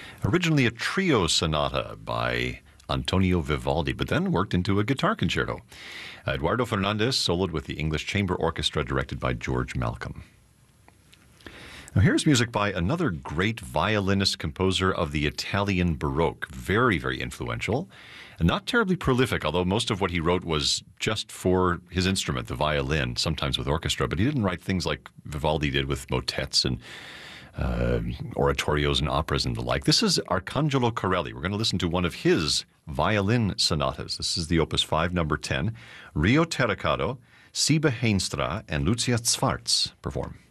Originally a trio sonata by Antonio Vivaldi, but then worked into a guitar concerto. Eduardo Fernandez soloed with the English Chamber Orchestra directed by George Malcolm. Now here's music by another great violinist composer of the Italian Baroque. Very, very influential. And not terribly prolific, although most of what he wrote was just for his instrument, the violin, sometimes with orchestra. But he didn't write things like Vivaldi did with motets and oratorios and operas and the like. This is Arcangelo Corelli. We're going to listen to one of his violin sonatas. This is the Opus 5, number 10. Rio Terracado, Siba Heenstra, and Lucia Zwartz perform.